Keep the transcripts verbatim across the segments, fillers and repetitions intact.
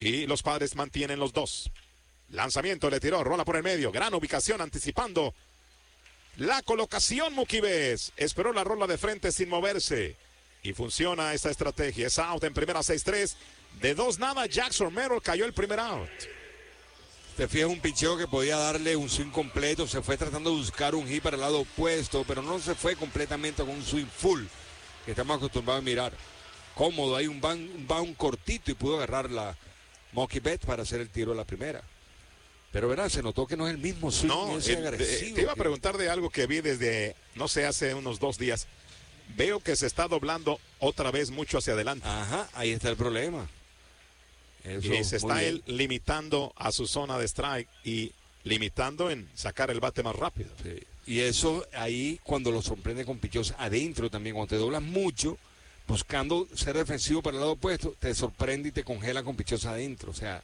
Y los Padres mantienen los dos. Lanzamiento, le tiró, rola por el medio. Gran ubicación, anticipando la colocación. Mookie Betts esperó la rola de frente sin moverse. Y funciona esta estrategia. Es out en primera, seis tres. De dos nada, Jackson Merrill cayó el primer out. Te fijas, un picheo que podía darle un swing completo. Se fue tratando de buscar un hit para el lado opuesto, pero no se fue completamente con un swing full, que estamos acostumbrados a mirar. Cómodo, hay un bound, un bound cortito y pudo agarrar la Mookie Betts para hacer el tiro a la primera. Pero verás, se notó que no es el mismo swing, no, ese el, agresivo. Te iba a que... preguntar de algo que vi desde, no sé, hace unos dos días. Veo que se está doblando otra vez mucho hacia adelante. Ajá, ahí está el problema. Eso, y se está él limitando a su zona de strike y limitando en sacar el bate más rápido. Sí. Y eso ahí cuando lo sorprende con picheos adentro también, cuando te doblas mucho, buscando ser defensivo para el lado opuesto, te sorprende y te congela con picheos adentro. O sea,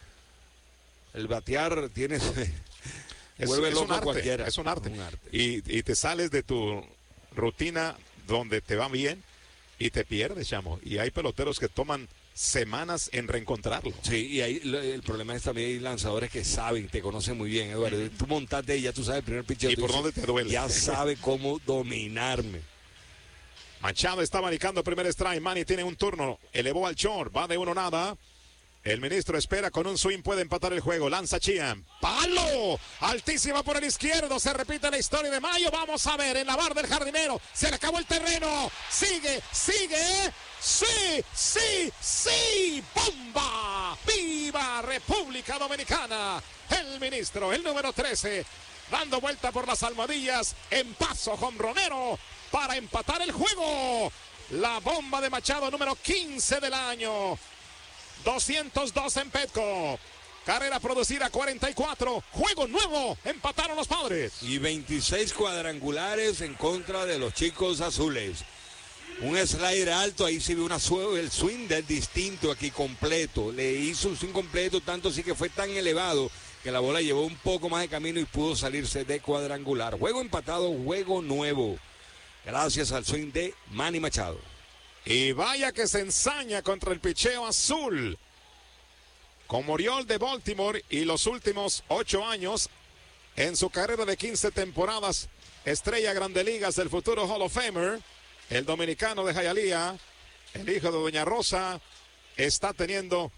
el batear tienes... es, vuelve es loco un arte, a cualquiera. Es un arte. Un arte. Y, y te sales de tu rutina donde te va bien y te pierdes, chamo. Y hay peloteros que toman semanas en reencontrarlo. Sí, y ahí el problema es también hay lanzadores que saben, te conocen muy bien, Eduardo. Mm-hmm. Tú montaste y ya tú sabes el primer picheo. ¿Y por dices, dónde te duele? Ya sabe cómo dominarme. Machado está marcando el primer strike. Manny tiene un turno. Elevó al short. Va de uno nada. El ministro espera con un swing. Puede empatar el juego. Lanza Chian. ¡Palo! Altísima por el izquierdo. Se repite la historia de Mayo. Vamos a ver en la barra del jardinero. Se le acabó el terreno. Sigue, sigue. ¡Sí, sí, sí! ¡Bomba! ¡Viva República Dominicana! El ministro, el número trece, dando vuelta por las almohadillas en paso jonronero para empatar el juego. La bomba de Machado, número quince del año. doscientos dos en Petco. Carrera producida cuarenta y cuatro. Juego nuevo. Empataron los Padres. Y veintiséis cuadrangulares en contra de los chicos azules. Un slider alto, ahí se vio una el swing del distinto aquí completo. Le hizo un swing completo, tanto así que fue tan elevado que la bola llevó un poco más de camino y pudo salirse de cuadrangular. Juego empatado, juego nuevo. Gracias al swing de Manny Machado. Y vaya que se ensaña contra el picheo azul. Como Oriol de Baltimore y los últimos ocho años en su carrera de quince temporadas, estrella Grande Ligas del futuro Hall of Famer. El dominicano de Hialeah, el hijo de Doña Rosa, está teniendo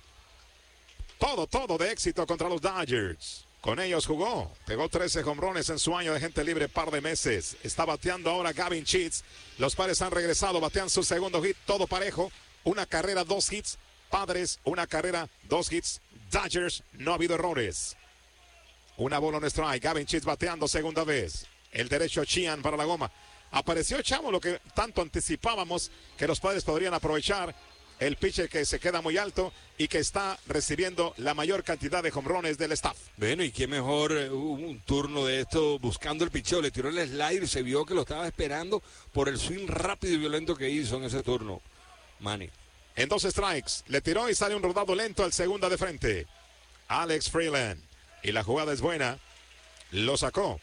todo, todo de éxito contra los Dodgers. Con ellos jugó, pegó trece jonrones en su año de gente libre, par de meses. Está bateando ahora Gavin Sheets. Los Padres han regresado, batean su segundo hit, todo parejo. Una carrera, dos hits. Padres, una carrera, dos hits. Dodgers, no ha habido errores. Una bola en strike, Gavin Sheets bateando segunda vez. El derecho Chian para la goma. Apareció Chamo, lo que tanto anticipábamos que los Padres podrían aprovechar. El pitcher que se queda muy alto y que está recibiendo la mayor cantidad de jonrones del staff. Bueno, y qué mejor uh, un turno de esto buscando el picheo. Le tiró el slider, se vio que lo estaba esperando por el swing rápido y violento que hizo en ese turno, Manny. En dos strikes, le tiró y sale un rodado lento al segunda de frente. Alex Freeland. Y la jugada es buena. Lo sacó.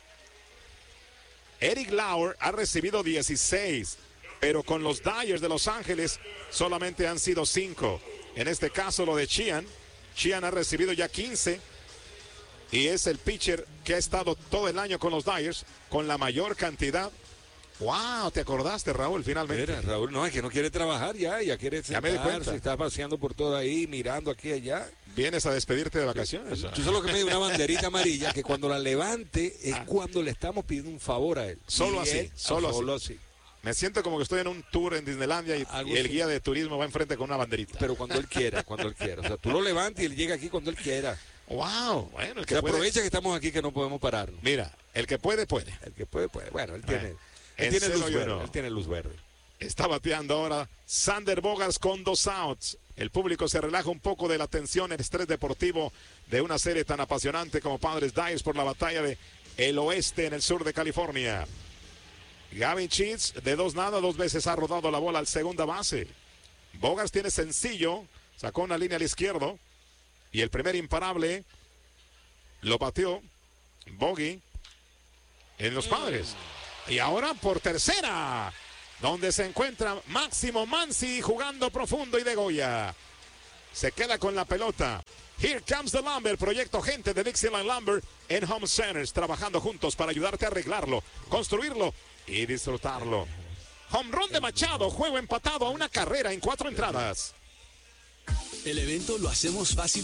Eric Lauer ha recibido dieciséis, pero con los Dodgers de Los Ángeles solamente han sido cinco. En este caso lo de Chian. Chian ha recibido ya quince y es el pitcher que ha estado todo el año con los Dodgers con la mayor cantidad. ¡Wow! ¿Te acordaste, Raúl, finalmente? Mira, Raúl, no, es que no quiere trabajar ya, ya quiere sentarse, ya me di cuenta. Está paseando por todo ahí, mirando aquí y allá. ¿Vienes a despedirte de vacaciones? Tú sabes lo que me dio una banderita amarilla, que cuando la levante es ah. cuando le estamos pidiendo un favor a él. Solo así, él, solo, solo así. así. Me siento como que estoy en un tour en Disneylandia y, y el guía de turismo va enfrente con una banderita. Pero cuando él quiera, cuando él quiera. O sea, tú lo levantas y él llega aquí cuando él quiera. ¡Wow! Bueno, el que Se puede... aprovecha que estamos aquí que no podemos pararnos. Mira, el que puede, puede. El que puede, puede. Bueno, él tiene... Bueno. Él tiene, luz verde, no. él tiene luz verde. Está bateando ahora Sander Bogaerts con dos outs. El público se relaja un poco de la tensión, el estrés deportivo de una serie tan apasionante como Padres Dodgers por la batalla de el oeste en el sur de California. Gavin Sheets de dos nada, dos veces ha rodado la bola al segunda base. Bogaerts tiene sencillo, sacó una línea al izquierdo y el primer imparable lo batió Bogey en los Padres. Y ahora por tercera, donde se encuentra Máximo Mansi jugando profundo y de Goya. se queda con la pelota. Here comes the Lumber, proyecto gente de Dixieland Lumber en Home Centers, trabajando juntos para ayudarte a arreglarlo, construirlo y disfrutarlo. Home run de Machado, juego empatado a una carrera en cuatro entradas. El evento lo hacemos fácil.